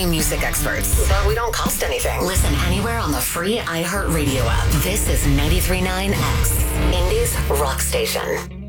only music experts, but we don't cost anything. Listen anywhere on the free iHeartRadio app. This is 93.9 X, Indy's rock station.